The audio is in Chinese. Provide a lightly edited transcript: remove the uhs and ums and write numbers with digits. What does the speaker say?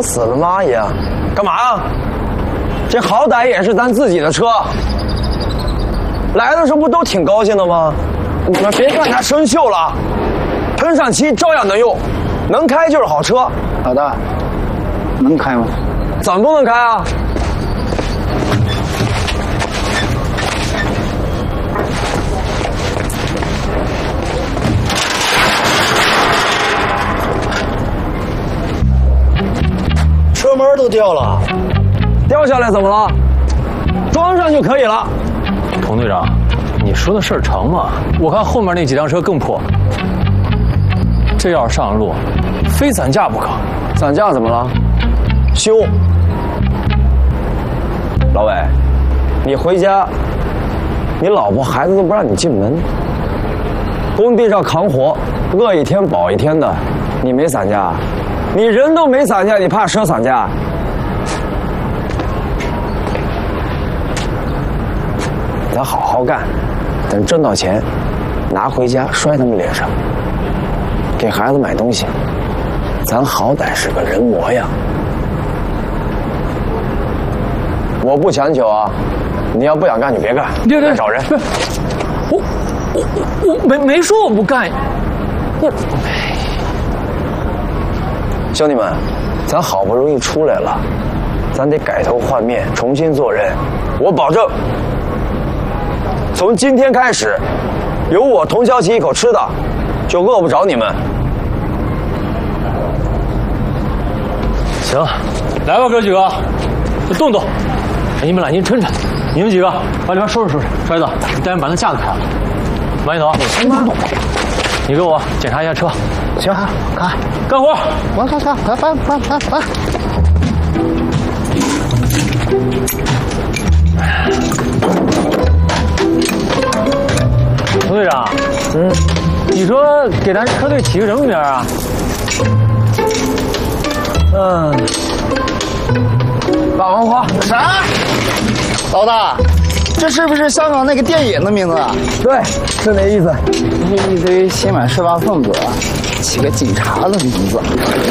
死了妈一样。干嘛呀？这好歹也是咱自己的车，来的时候不都挺高兴的吗？你们别看它生锈了，喷上漆照样能用，能开就是好车。 老大，能开吗？ 怎么不能开啊？ 车门都掉了， 掉下来怎么了？装上就可以了。 佟队长，你说的事儿成吗？我看后面那几辆车更破，这要是上路，非散架不可。 散架怎么了？修。老伟，你回家，你老婆孩子都不让你进门，工地上扛活，饿一天饱一天的，你没散架？你人都没散架，你怕车散架？咱好好干，等挣到钱，拿回家摔他们脸上，给孩子买东西，咱好歹是个人模样。我不强求啊，你要不想干就别干，别找人。 我没说我不干。 兄弟们，咱好不容易出来了，咱得改头换面，重新做人。我保证，从今天开始，有我佟小起一口吃的，就饿不着你们。 行，来吧，哥几个，就动动，给你们揽斤抻抻。你们几个把里边收拾收拾。衰子，你带人把那架子开了。王一头，你给我检查一下车。 行，看， 干活。 我看，来。 佟队长，你说给咱车队起个什么名啊？ 大黄花。 啥？老大，这是不是香港那个电影的名字啊？ 对，是那意思。 一堆新买18分子，起个警察的名字。